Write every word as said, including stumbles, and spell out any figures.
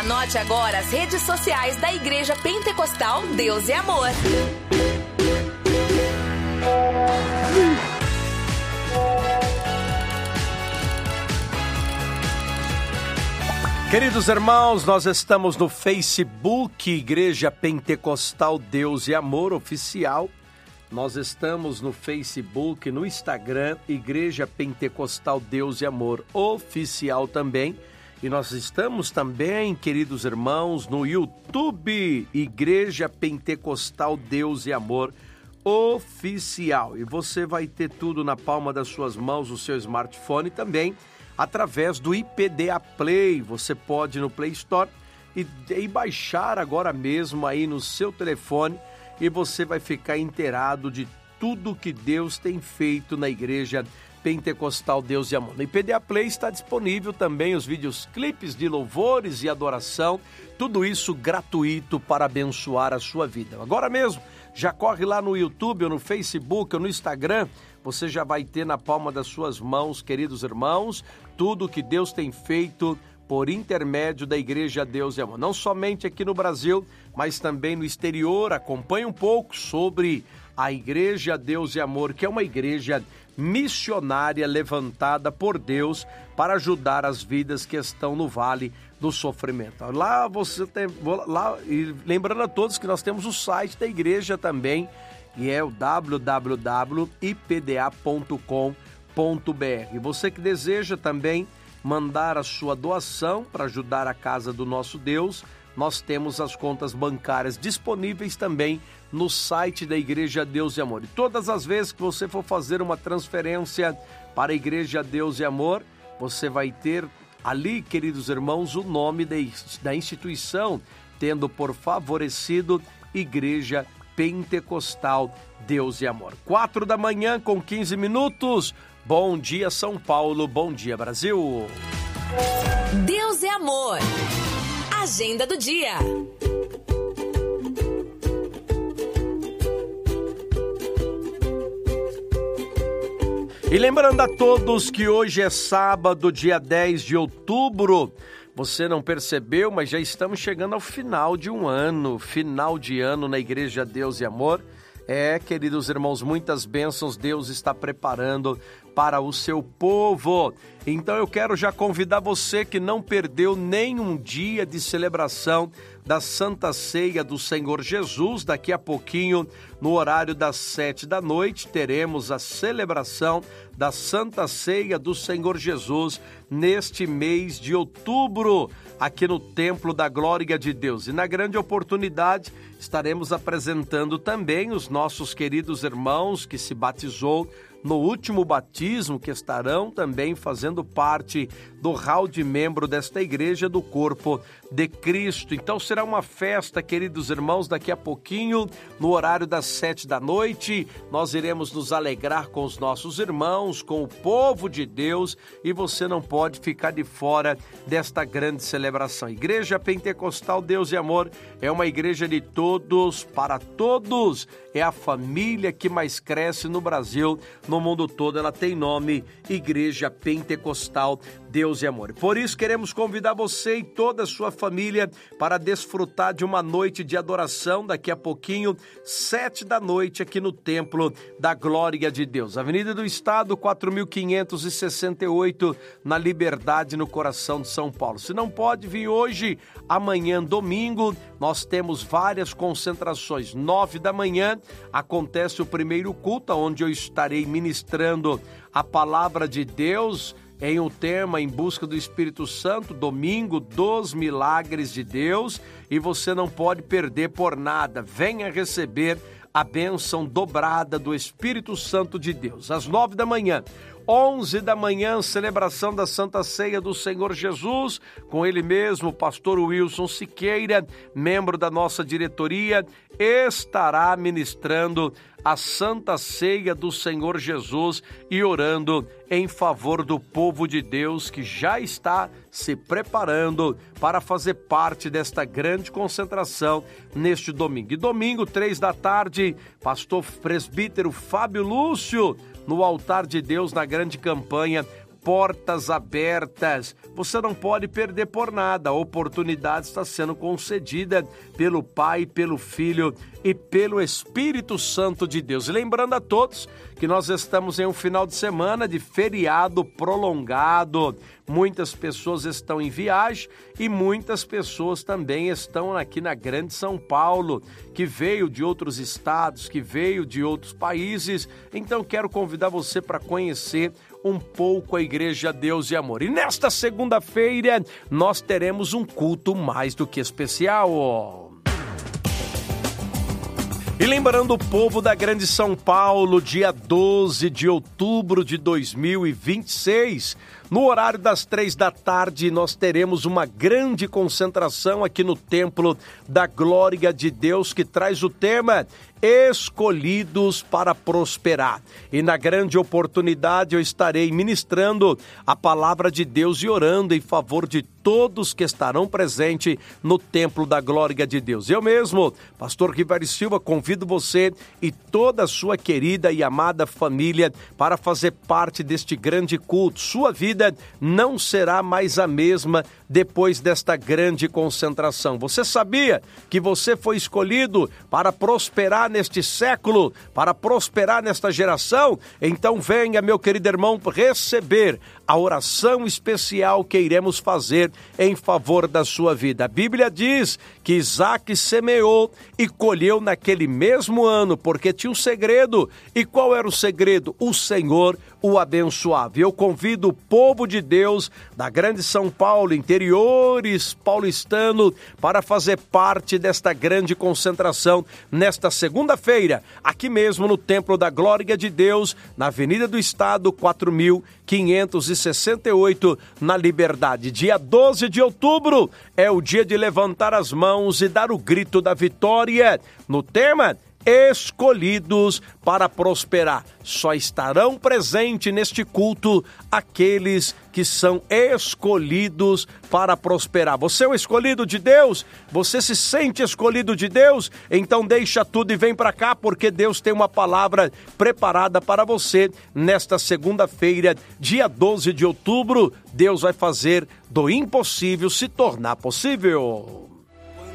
Anote agora as redes sociais da Igreja Pentecostal Deus e Amor. Queridos irmãos, nós estamos no Facebook, Igreja Pentecostal Deus e Amor Oficial. Nós estamos no Facebook, no Instagram, Igreja Pentecostal Deus e Amor Oficial também. E nós estamos também, queridos irmãos, no YouTube, Igreja Pentecostal Deus e Amor Oficial. E você vai ter tudo na palma das suas mãos, o seu smartphone também, através do I P D A Play. Você pode ir no Play Store e, e baixar agora mesmo aí no seu telefone, e você vai ficar inteirado de tudo que Deus tem feito na Igreja Pentecostal Deus e Amor. No I P D A Play está disponível também os vídeos, clipes de louvores e adoração, tudo isso gratuito para abençoar a sua vida. Agora mesmo, já corre lá no YouTube, ou no Facebook, ou no Instagram, você já vai ter na palma das suas mãos, queridos irmãos, tudo que Deus tem feito por intermédio da Igreja Deus e Amor. Não somente aqui no Brasil, mas também no exterior. Acompanhe um pouco sobre a Igreja Deus e Amor, que é uma igreja missionária levantada por Deus para ajudar as vidas que estão no vale do sofrimento. Lá você tem, lá, e lembrando a todos que nós temos o site da igreja também, que é o w w w ponto i p d a ponto com ponto b r. Você que deseja também mandar a sua doação para ajudar a casa do nosso Deus, nós temos as contas bancárias disponíveis também no site da Igreja Deus e Amor. E todas as vezes que você for fazer uma transferência para a Igreja Deus e Amor, você vai ter ali, queridos irmãos, o nome da instituição, tendo por favorecido Igreja Pentecostal Deus e Amor. Quatro da manhã com quinze minutos. Bom dia, São Paulo. Bom dia, Brasil. Deus é Amor. Agenda do dia. E lembrando a todos que hoje é sábado, dia dez de outubro. Você não percebeu, mas já estamos chegando ao final de um ano, final de ano na Igreja Deus e Amor. É, queridos irmãos, muitas bênçãos Deus está preparando para o seu povo. Então eu quero já convidar você que não perdeu nenhum dia de celebração da Santa Ceia do Senhor Jesus. Daqui a pouquinho, no horário das sete da noite, teremos a celebração da Santa Ceia do Senhor Jesus neste mês de outubro, aqui no Templo da Glória de Deus. E na grande oportunidade, estaremos apresentando também os nossos queridos irmãos que se batizou no último batismo, que estarão também fazendo parte do hall de membro desta igreja do corpo de Cristo. Então será uma festa, queridos irmãos, daqui a pouquinho, no horário das sete da noite, nós iremos nos alegrar com os nossos irmãos, com o povo de Deus, e você não pode ficar de fora desta grande celebração. Igreja Pentecostal Deus e Amor é uma igreja de todos, para todos, é a família que mais cresce no Brasil, no mundo todo. Ela tem nome Igreja Pentecostal Deus e Amor. Por isso queremos convidar você e toda a sua família para desfrutar de uma noite de adoração daqui a pouquinho, sete da noite, aqui no Templo da Glória de Deus. Avenida do Estado, quatro mil quinhentos e sessenta e oito, na Liberdade, no coração de São Paulo. Se não pode vir hoje, amanhã, domingo, nós temos várias concentrações. Nove da manhã acontece o primeiro culto, onde eu estarei ministrando a palavra de Deus em um tema Em Busca do Espírito Santo, domingo dos milagres de Deus, e você não pode perder por nada. Venha receber a bênção dobrada do Espírito Santo de Deus. Às nove da manhã, onze da manhã, celebração da Santa Ceia do Senhor Jesus, com ele mesmo, o pastor Wilson Siqueira, membro da nossa diretoria, estará ministrando a Santa Ceia do Senhor Jesus e orando em favor do povo de Deus que já está se preparando para fazer parte desta grande concentração neste domingo. E domingo, três da tarde, pastor presbítero Fábio Lúcio, no altar de Deus, na grande campanha portas abertas. Você não pode perder por nada. A oportunidade está sendo concedida pelo Pai, pelo Filho e pelo Espírito Santo de Deus. E lembrando a todos que nós estamos em um final de semana de feriado prolongado. Muitas pessoas estão em viagem e muitas pessoas também estão aqui na Grande São Paulo, que veio de outros estados, que veio de outros países. Então quero convidar você para conhecer um pouco a Igreja Deus e Amor. E nesta segunda-feira nós teremos um culto mais do que especial. E lembrando o povo da Grande São Paulo, dia doze de outubro de dois mil e vinte e seis, no horário das três da tarde, nós teremos uma grande concentração aqui no Templo da Glória de Deus, que traz o tema Escolhidos para Prosperar. E na grande oportunidade eu estarei ministrando a palavra de Deus e orando em favor de todos que estarão presentes no Templo da Glória de Deus. Eu mesmo, pastor Rivério Silva, convido você e toda a sua querida e amada família para fazer parte deste grande culto. Sua vida não será mais a mesma depois desta grande concentração. Você sabia que você foi escolhido para prosperar neste século, para prosperar nesta geração? Então venha, meu querido irmão, receber a oração especial que iremos fazer em favor da sua vida. A Bíblia diz que Isaac semeou e colheu naquele mesmo ano, porque tinha um segredo. E qual era o segredo? O Senhor o abençoava. Eu convido o povo de Deus da Grande São Paulo, interiores paulistano, para fazer parte desta grande concentração nesta segunda-feira, aqui mesmo no Templo da Glória de Deus, na Avenida do Estado, quatro mil quinhentos e sessenta e oito, na Liberdade. Dia doze de outubro é o dia de levantar as mãos e dar o grito da vitória. No tema, Escolhidos para Prosperar. Só estarão presentes neste culto aqueles que são escolhidos para prosperar. Você é o escolhido de Deus? Você se sente escolhido de Deus? Então deixa tudo e vem para cá, porque Deus tem uma palavra preparada para você nesta segunda-feira, dia doze de outubro. Deus vai fazer do impossível se tornar possível.